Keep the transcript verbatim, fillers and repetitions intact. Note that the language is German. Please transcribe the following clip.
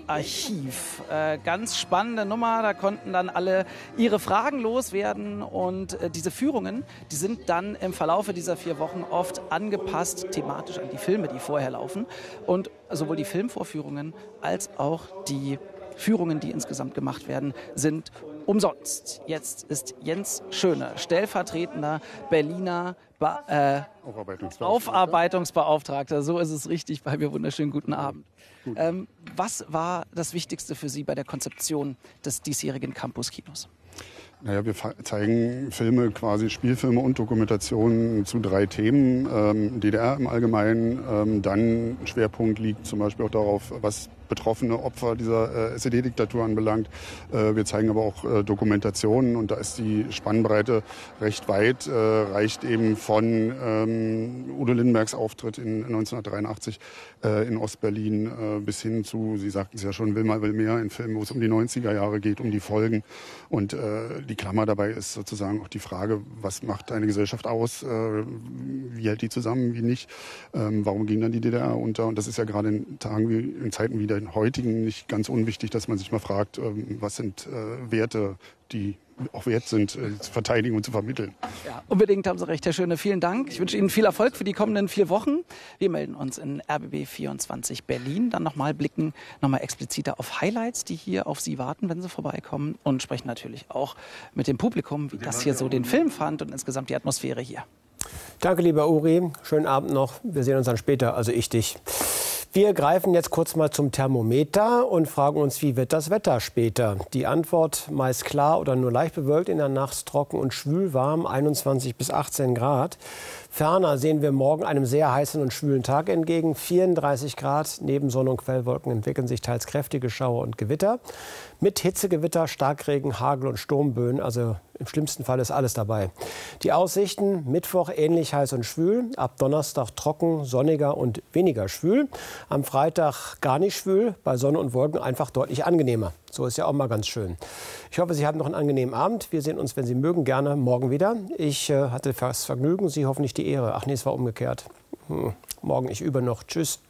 Archiv. Äh, ganz spannende Nummer, da konnten dann alle ihre Fragen loswerden und äh, diese Führungen, die sind dann im Verlaufe dieser vier Wochen oft angepasst thematisch an die Filme, die vorher laufen. Und sowohl die Filmvorführungen als auch die Führungen, die insgesamt gemacht werden, sind umsonst. Jetzt ist Jens Schöne, stellvertretender Berliner Ba- äh, Aufarbeitungsbeauftragter. Aufarbeitungsbeauftragter. So ist es richtig bei mir. Wunderschönen guten Abend. Ähm, was war das Wichtigste für Sie bei der Konzeption des diesjährigen Campus-Kinos? Naja, wir zeigen Filme, quasi Spielfilme und Dokumentationen zu drei Themen. Ähm, D D R im Allgemeinen, ähm, dann Schwerpunkt liegt zum Beispiel auch darauf, was betroffene Opfer dieser äh, S E D-Diktatur anbelangt. Äh, wir zeigen aber auch äh, Dokumentationen und da ist die Spannbreite recht weit, äh, reicht eben von ähm, Udo Lindenbergs Auftritt in neunzehnhundertdreiundachtzig äh, in Ostberlin äh, bis hin zu, Sie sagten es ja schon, Wilma will mehr, ein Film, wo es um die neunziger Jahre geht, um die Folgen. Und äh, die Klammer dabei ist sozusagen auch die Frage, was macht eine Gesellschaft aus, äh, wie hält die zusammen, wie nicht, ähm, warum ging dann die D D R unter? Und das ist ja gerade in Tagen wie in Zeiten wie der heutigen nicht ganz unwichtig, dass man sich mal fragt, was sind äh, Werte, die auch wert sind, äh, zu verteidigen und zu vermitteln. Ja, unbedingt, haben Sie recht, Herr Schöne. Vielen Dank. Ich wünsche Ihnen viel Erfolg für die kommenden vier Wochen. Wir melden uns in R B B vierundzwanzig Berlin. Dann nochmal blicken nochmal expliziter auf Highlights, die hier auf Sie warten, wenn Sie vorbeikommen. Und sprechen natürlich auch mit dem Publikum, wie das hier so den Film fand und insgesamt die Atmosphäre hier. Danke, lieber Uri. Schönen Abend noch. Wir sehen uns dann später, also ich dich. Wir greifen jetzt kurz mal zum Thermometer und fragen uns, wie wird das Wetter später? Die Antwort meist klar oder nur leicht bewölkt, in der Nacht trocken und schwül warm, einundzwanzig bis achtzehn Grad. Ferner sehen wir morgen einem sehr heißen und schwülen Tag entgegen, vierunddreißig Grad. Neben Sonne und Quellwolken entwickeln sich teils kräftige Schauer und Gewitter. Mit Hitzegewitter, Starkregen, Hagel und Sturmböen, also im schlimmsten Fall ist alles dabei. Die Aussichten: Mittwoch ähnlich heiß und schwül, ab Donnerstag trocken, sonniger und weniger schwül. Am Freitag gar nicht schwül, bei Sonne und Wolken einfach deutlich angenehmer. So ist ja auch mal ganz schön. Ich hoffe, Sie haben noch einen angenehmen Abend. Wir sehen uns, wenn Sie mögen, gerne morgen wieder. Ich äh, hatte das Vergnügen, Sie hoffentlich die Ehre. Ach nee, es war umgekehrt. Hm. Morgen, ich übe noch. Tschüss.